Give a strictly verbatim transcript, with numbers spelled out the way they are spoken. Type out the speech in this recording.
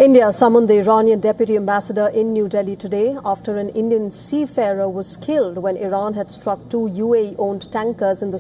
India summoned the Iranian deputy ambassador in New Delhi today after an Indian seafarer was killed when Iran had struck two U A E-owned tankers in the